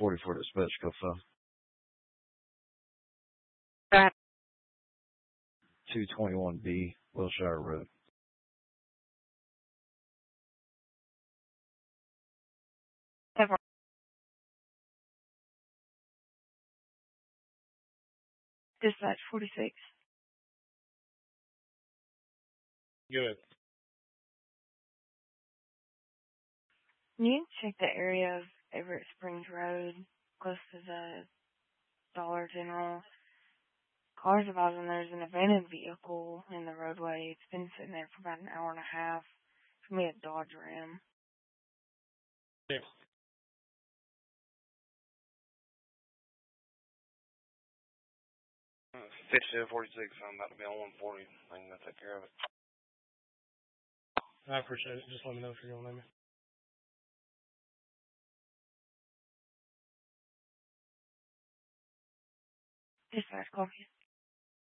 44 dispatch, go phone. Right. 221B, Wilshire Road. Dispatch 46. Good. Can you check the area of Everett Springs Road, close to the Dollar General? Cars advising there's an abandoned vehicle in the roadway. It's been sitting there for about an hour and a half. It's going to be a Dodge Ram. Yeah. 46, I'm about to be on 140. I'm going to take care of it. I appreciate it. Just let me know if you're going to let me. Dispatch, copy.